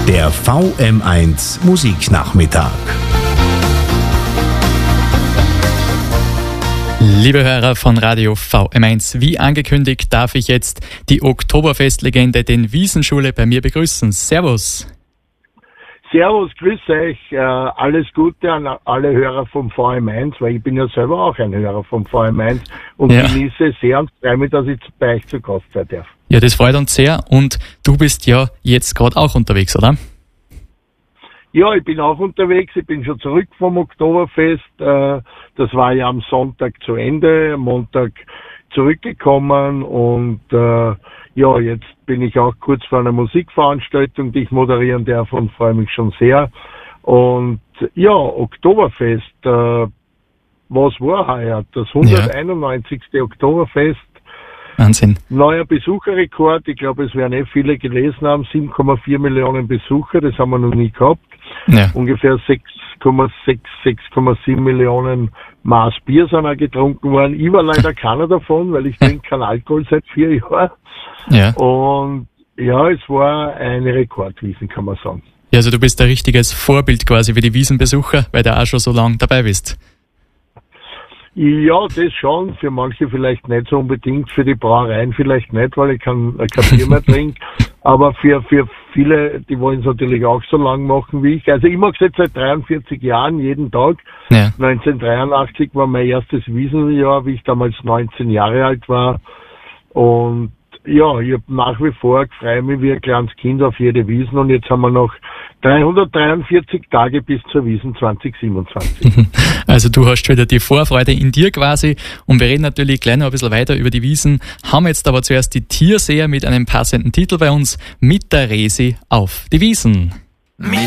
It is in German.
Der VM1 Musiknachmittag. Liebe Hörer von Radio VM1, wie angekündigt darf ich jetzt die Oktoberfestlegende, den Wiesenschule, bei mir begrüßen. Servus. Servus, grüß euch, alles Gute an alle Hörer vom VM1, weil ich bin ja selber auch ein Hörer vom VM1 und genieße es sehr und freue mich, dass ich bei euch zu Gast sein darf. Ja, das freut uns sehr und du bist ja jetzt gerade auch unterwegs, oder? Ja, ich bin auch unterwegs, ich bin schon zurück vom Oktoberfest, das war ja am Sonntag zu Ende, am Montag zurückgekommen und ja, jetzt bin ich auch kurz vor einer Musikveranstaltung, die ich moderieren darf und freue mich schon sehr. Und ja, Oktoberfest, was war heuer? Das 191. Oktoberfest. Wahnsinn. Neuer Besucherrekord, ich glaube, es werden viele gelesen haben, 7,4 Millionen Besucher, das haben wir noch nie gehabt. Ja. Ungefähr 6,7 Millionen Maß Bier sind auch getrunken worden. Ich war leider keiner davon, weil ich trinke keinen Alkohol seit 4 Jahren. Ja. Und ja, es war eine Rekordwiesen, kann man sagen. Ja, also du bist ein richtiges Vorbild quasi für die Wiesenbesucher, weil du auch schon so lange dabei bist. Ja, das schon. Für manche vielleicht nicht so unbedingt, für die Brauereien vielleicht nicht, weil ich kein Bier mehr trinke. Aber für viele, die wollen es natürlich auch so lang machen wie ich. Also ich mache es jetzt seit 43 Jahren, jeden Tag. Ja. 1983 war mein erstes Wiesenjahr, wie ich damals 19 Jahre alt war. Und ja, ich habe nach wie vor, freue mich wie ein kleines Kind auf jede Wiesen und jetzt haben wir noch 343 Tage bis zur Wiesen 2027. Also du hast wieder die Vorfreude in dir quasi und wir reden natürlich gleich noch ein bisschen weiter über die Wiesen, haben jetzt aber zuerst die Tierseher mit einem passenden Titel bei uns, mit der Resi auf die Wiesen.